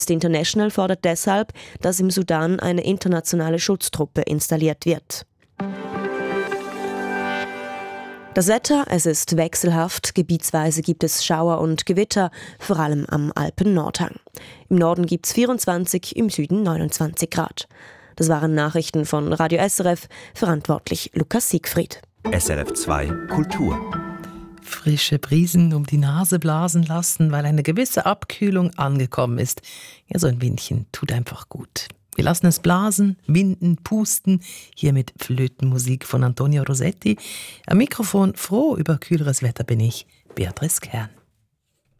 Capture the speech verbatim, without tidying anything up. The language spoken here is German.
Amnesty International fordert deshalb, dass im Sudan eine internationale Schutztruppe installiert wird. Das Wetter, es ist wechselhaft, gebietsweise gibt es Schauer und Gewitter, vor allem am Alpen-Nordhang. Im Norden gibt es vierundzwanzig, im Süden neunundzwanzig Grad. Das waren Nachrichten von Radio S R F, verantwortlich Lukas Siegfried. S R F zwei Kultur. Frische Brisen um die Nase blasen lassen, weil eine gewisse Abkühlung angekommen ist. Ja, so ein Windchen tut einfach gut. Wir lassen es blasen, winden, pusten, hier mit Flötenmusik von Antonio Rossetti. Am Mikrofon froh über kühleres Wetter bin ich, Beatrice Kern.